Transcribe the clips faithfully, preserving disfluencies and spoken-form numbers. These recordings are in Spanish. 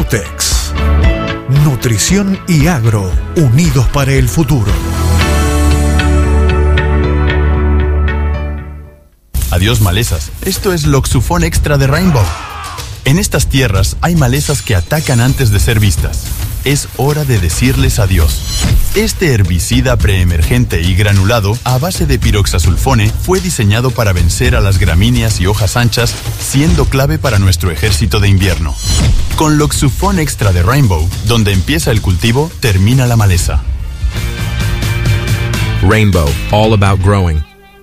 Nutex. Nutrición y agro, unidos para el futuro. Adiós malezas, esto es Loxufón Extra de Rainbow. En estas tierras hay malezas que atacan antes de ser vistas. Es hora de decirles adiós. Este herbicida preemergente y granulado a base de piroxasulfone fue diseñado para vencer a las gramíneas y hojas anchas, siendo clave para nuestro ejército de invierno. Con Loxufón Extra de Rainbow, donde empieza el cultivo, termina la maleza. Rainbow, all about growing.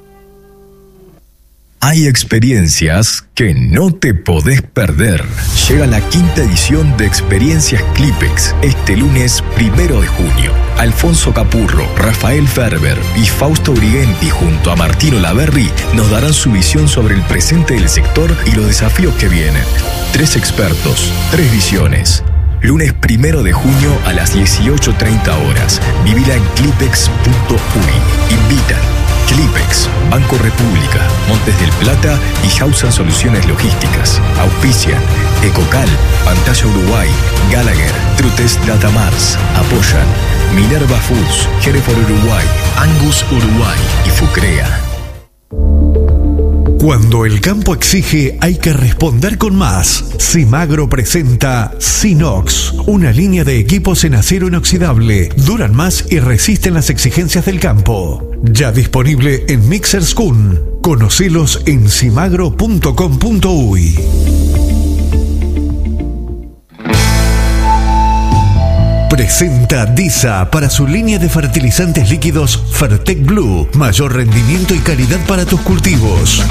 Hay experiencias que no te podés perder. Llega la quinta edición de Experiencias Clipex este lunes primero de junio. Alfonso Capurro, Rafael Ferber y Fausto Brigenti junto a Martino Laverri nos darán su visión sobre el presente del sector y los desafíos que vienen. Tres expertos, tres visiones. Lunes primero de junio a las dieciocho treinta horas. Vivila en clipex punto uy. Invitan Clipex, Banco República, Montes del Plata y Hausan Soluciones Logísticas. Auspician Ecocal, Pantalla Uruguay, Gallagher, Trutes Data Mars. Apoyan Minerva Foods, Hereford Uruguay, Angus Uruguay y Fucrea. Cuando el campo exige, hay que responder con más. Simagro presenta Sinox, una línea de equipos en acero inoxidable. Duran más y resisten las exigencias del campo. Ya disponible en Mixers Kun. Conocelos en simagro punto com punto uy. Presenta DISA para su línea de fertilizantes líquidos Fertec Blue. Mayor rendimiento y calidad para tus cultivos.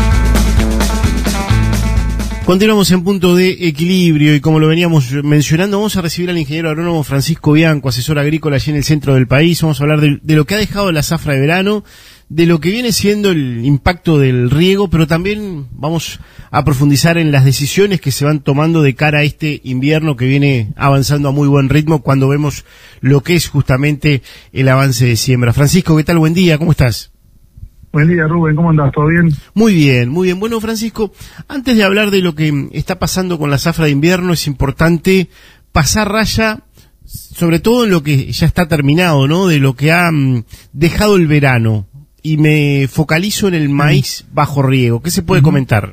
Continuamos en punto de equilibrio y como lo veníamos mencionando, vamos a recibir al ingeniero agrónomo Francisco Bianco, asesor agrícola allí en el centro del país. Vamos a hablar de, de lo que ha dejado la zafra de verano, de lo que viene siendo el impacto del riego, pero también vamos a profundizar en las decisiones que se van tomando de cara a este invierno que viene avanzando a muy buen ritmo cuando vemos lo que es justamente el avance de siembra. Francisco, ¿qué tal? Buen día, ¿cómo estás? Buen día, Rubén, ¿cómo andás? ¿Todo bien? Muy bien, muy bien. Bueno, Francisco, antes de hablar de lo que está pasando con la zafra de invierno, es importante pasar raya, sobre todo en lo que ya está terminado, ¿no? De lo que ha um, dejado el verano. Y me focalizo en el maíz bajo riego. ¿Qué se puede uh-huh. comentar?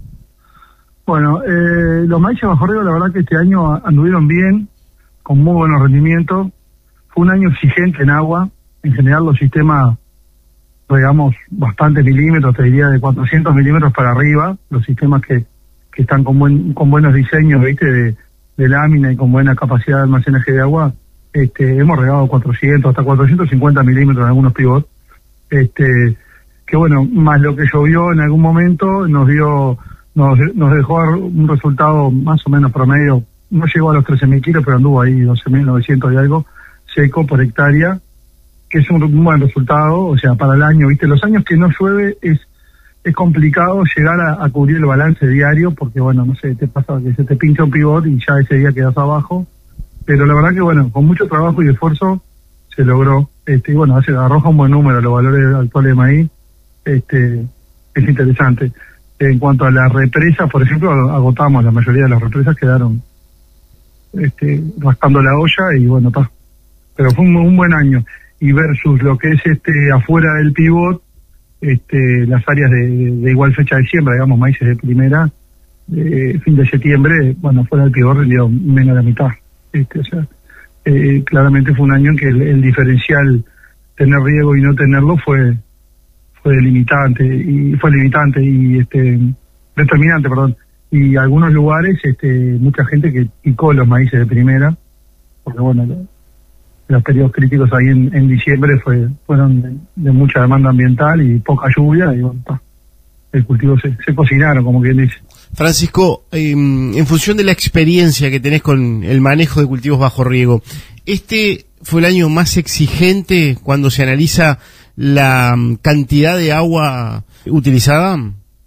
Bueno, eh, los maíces bajo riego, la verdad que este año anduvieron bien, con muy buenos rendimientos. Fue un año exigente en agua. En general los sistemas regamos bastantes milímetros, te diría de cuatrocientos milímetros para arriba, los sistemas que, que están con buen con buenos diseños, viste, de, de lámina y con buena capacidad de almacenaje de agua. Este, hemos regado cuatrocientos hasta cuatrocientos cincuenta milímetros en algunos pivots. Este, que bueno, más lo que llovió en algún momento nos dio, nos, nos dejó un resultado más o menos promedio, no llegó a los trece mil kilos, pero anduvo ahí doce mil novecientos y algo seco por hectárea, que es un, un buen resultado, o sea, para el año, viste, los años que no llueve es es complicado llegar a, a cubrir el balance diario, porque bueno, no sé, te pasa que se te pincha un pivot y ya ese día quedas abajo, pero la verdad que bueno, con mucho trabajo y esfuerzo se logró. Este, y bueno, hace, arroja un buen número los valores actuales de maíz. Este, es interesante. En cuanto a las represas, por ejemplo, agotamos, la mayoría de las represas quedaron este, rascando la olla y bueno, está. Pero fue un, un buen año. Y versus lo que es este afuera del pivot, este, las áreas de, de igual fecha de siembra, digamos, maíces de primera, de fin de septiembre, bueno, fuera del pivot rindió menos de la mitad. Este, o sea, Eh, claramente fue un año en que el, el diferencial tener riego y no tenerlo fue fue limitante y fue limitante y este determinante, perdón. Y algunos lugares, este mucha gente que picó los maíces de primera, porque bueno, lo, los periodos críticos ahí en, en diciembre fue fueron de, de mucha demanda ambiental y poca lluvia y bueno, ta, el cultivo se, se cocinaron, como quien dice. Francisco, eh, en función de la experiencia que tenés con el manejo de cultivos bajo riego, ¿este fue el año más exigente cuando se analiza la cantidad de agua utilizada?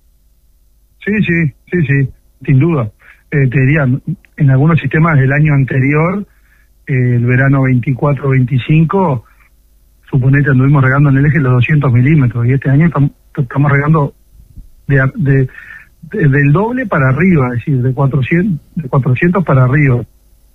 Sí, sí, sí, sí, sin duda. Eh, te diría, en algunos sistemas del año anterior, eh, el verano veinticuatro veinticinco, suponete anduvimos regando en el eje los doscientos milímetros, y este año tam- estamos regando de... de del doble para arriba, es decir, de cuatrocientos, de cuatrocientos para arriba.